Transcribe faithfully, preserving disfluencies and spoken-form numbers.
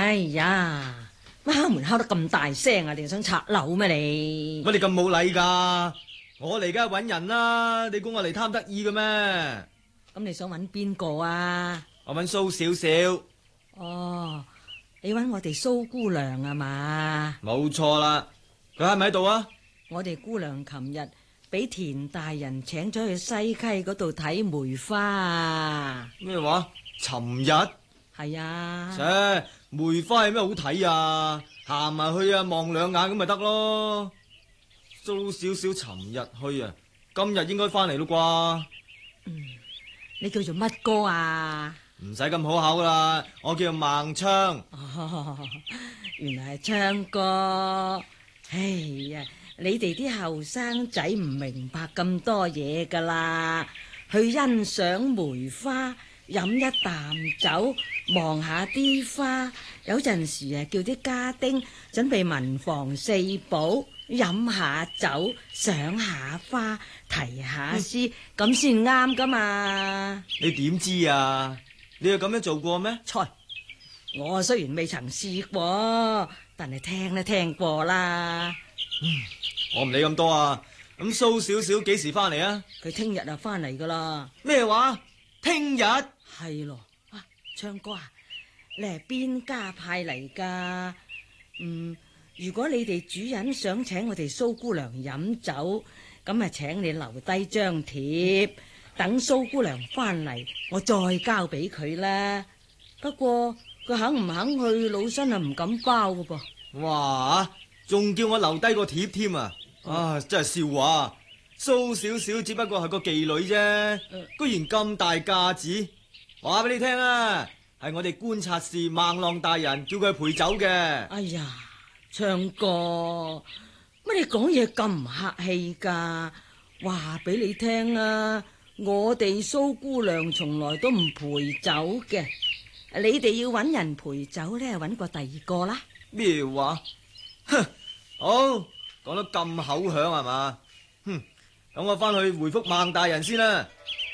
哎呀，乜敲門敲得咁大聲啊？你想拆樓咩你？ 乜你咁冇禮噶？我嚟梗係搵人啦，你估我嚟貪得意嘅咩？ 咁你想搵邊個啊？ 我搵蘇少少。 哦，你搵我哋蘇姑娘啊嘛？ 冇錯啦，佢喺咪喺度啊？ 我哋姑娘琴日俾田大人請咗去西溪嗰度睇梅花啊！ 咩話？尋日？ 係啊。 切，梅花有咩好睇啊？行埋去啊，望兩眼咁咪得咯。蘇少少尋日去啊，今日應該翻嚟咯啩？ 嗯，你叫做乜歌啊？ 唔使咁好口啦，我叫孟昌。 哦，原來係唱歌。哎呀，你哋啲後生仔唔明白咁多嘢噶啦，去欣賞梅花，飲一啖酒，望下啲花，有陣時啊叫啲家丁準備文房四寶，飲下酒，賞下花，提下詩，咁先啱噶嘛。 你點知啊？你有咁樣做過咩？ 菜，我雖然未曾試過，但係聽都聽過啦。 嗯，我唔理咁多啊。咁蘇少少幾時翻嚟啊？ 佢聽日就翻嚟噶啦。 咩話？聽日？ 係咯。啊，昌哥啊，你係邊家派嚟噶？嗯，如果你哋主人想請我哋蘇姑娘飲酒，咁啊請你留低張帖，等蘇姑娘翻嚟，我再交俾佢啦。不過佢肯唔肯去，老身啊唔敢包噶噃。 哇，仲叫我留低個帖添啊！啊，真係笑話。蘇少少只不過係個妓女啫，居然咁大架子。話俾你聽啊，係我哋觀察士孟浪大人叫佢陪酒嘅。 哎呀，昌哥，乜你講嘢咁唔客氣噶？話俾你聽啊，我哋蘇姑娘從來都唔陪酒嘅。你哋要搵人陪酒咧，搵過第二個啦。 咩話？哼，好，講得咁口響係嘛？哼，等我翻去回覆孟大人先啦。